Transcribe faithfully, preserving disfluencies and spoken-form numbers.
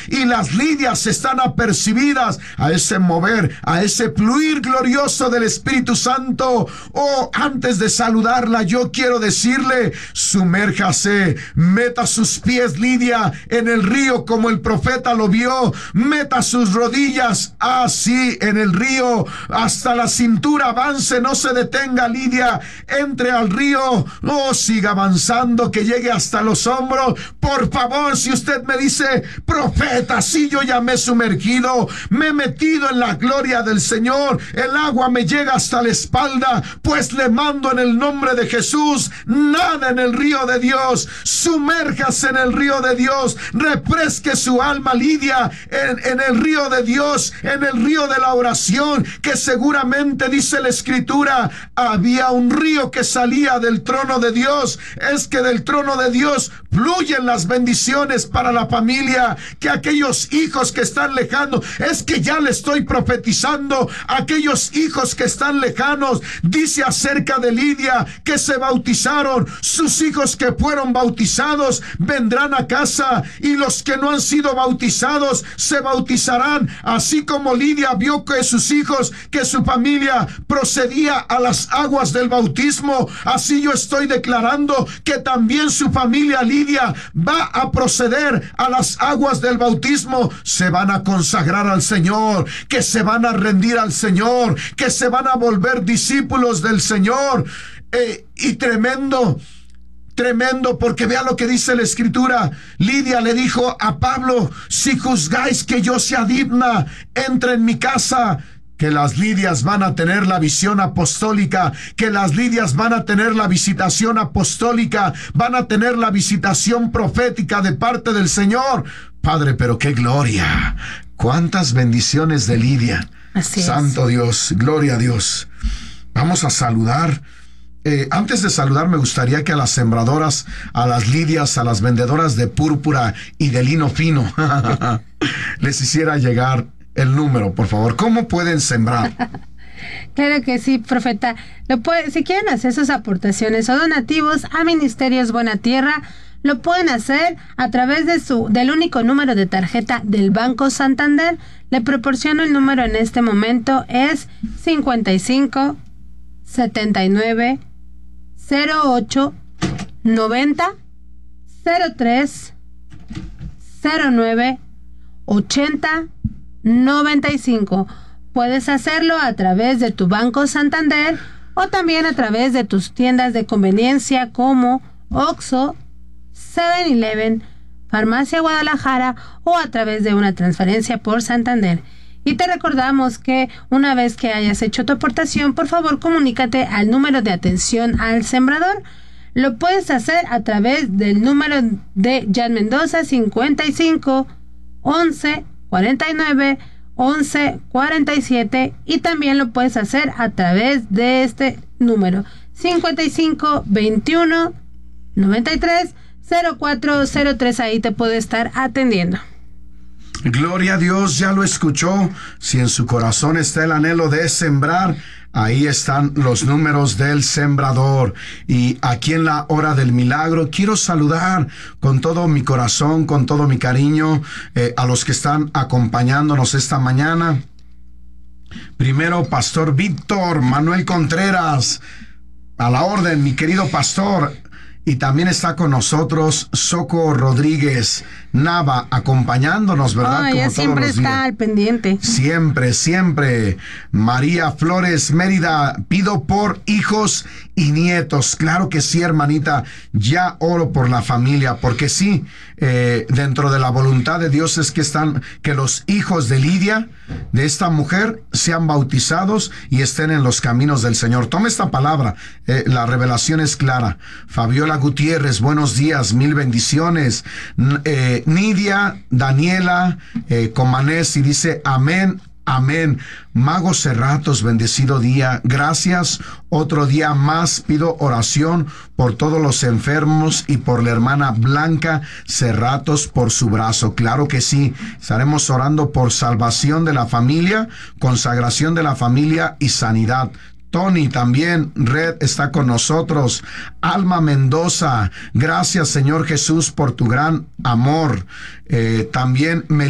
y las lidias están apercibidas a ese mover, a ese fluir glorioso del Espíritu Santo. Oh, antes de saludarla, yo quiero decirle, sumérjase, meta sus pies, Lidia, en el río como el profeta lo vio, meta sus rodillas así en el río, hasta la cintura, avance, no se detenga, Lidia, entre al río, oh, siga avanzando, que llegue hasta los hombros. Por favor, si usted me dice, profeta, sí, yo ya me he sumergido, me he metido en la gloria del Señor, el agua me llega hasta la espalda, pues le mando en el nombre de Jesús, nada en el río de Dios, sumérjase en el río de Dios, refresque su alma, Lidia, en, en el río de Dios, en el río de la oración, que seguramente dice la Escritura, había un río que salía del trono de Dios. Es que del trono de Dios fluyen las bendiciones para la familia, que aquellos hijos que están lejanos, es que ya le estoy profetizando, aquellos hijos que están lejanos, dice acerca de Lidia, que se bautizaron, sus hijos que fueron bautizados vendrán a casa, y los que no han sido bautizados se bautizarán, así como Lidia vio que sus hijos, que su familia procedía a las aguas del bautismo, así yo estoy declarando que también su familia Lidia va a proceder a las aguas del bautismo, se van a consagrar al Señor, que se van a rendir al Señor, que se van a volver discípulos del Señor. Eh, y tremendo, tremendo, porque vea lo que dice la Escritura. Lidia le dijo a Pablo, si juzgáis que yo sea digna, entra en mi casa. Que las lidias van a tener la visión apostólica, que las lidias van a tener la visitación apostólica, van a tener la visitación profética de parte del Señor. Padre, pero qué gloria, cuántas bendiciones de Lidia. Así Santo es. Dios, gloria a Dios. Vamos a saludar. Eh, antes de saludar, me gustaría que a las sembradoras, a las lidias, a las vendedoras de púrpura y de lino fino, les hiciera llegar el número, por favor. ¿Cómo pueden sembrar? Claro que sí, profeta. Lo puede, si quieren hacer sus aportaciones o donativos a Ministerios Buena Tierra, lo pueden hacer a través de su del único número de tarjeta del Banco Santander. Le proporciono el número en este momento, es cincuenta y cinco, setenta y nueve, cero ocho, noventa, cero tres, cero nueve, ochenta, noventa y cinco. Puedes hacerlo a través de tu Banco Santander o también a través de tus tiendas de conveniencia como Oxxo, seven eleven, Farmacia Guadalajara o a través de una transferencia por Santander. Y te recordamos que una vez que hayas hecho tu aportación, por favor comunícate al número de atención al sembrador. Lo puedes hacer a través del número de Jan Mendoza, cincuenta y cinco, once, cuarenta y nueve, once, cuarenta y siete, y también lo puedes hacer a través de este número cincuenta y cinco, veintiuno, noventa y tres, cero cuatro cero tres. Ahí te puedo estar atendiendo. Gloria a Dios, ya lo escuchó. Si en su corazón está el anhelo de sembrar, ahí están los números del sembrador. Y aquí en la hora del milagro quiero saludar con todo mi corazón, con todo mi cariño, eh, a los que están acompañándonos esta mañana. Primero, Pastor Víctor Manuel Contreras, a la orden, mi querido pastor. Y también está con nosotros Soco Rodríguez Nava, acompañándonos, ¿verdad? Oh, ella Como siempre todos los está días. al pendiente. Siempre, siempre. María Flores Mérida, pido por hijos y nietos. Claro que sí, hermanita. Ya oro por la familia, porque sí, eh, dentro de la voluntad de Dios es que están, que los hijos de Lidia, de esta mujer, sean bautizados y estén en los caminos del Señor. Toma esta palabra, eh, la revelación es clara. Fabiola Gutiérrez, buenos días, mil bendiciones. Eh, Nidia Daniela eh, Comanés, y dice amén, amén. Mago Cerratos, bendecido día, gracias. Otro día más pido oración por todos los enfermos y por la hermana Blanca Cerratos por su brazo. Claro que sí, estaremos orando por salvación de la familia, consagración de la familia y sanidad. Tony también, Red, está con nosotros. Alma Mendoza, gracias Señor Jesús por tu gran amor. Eh, también me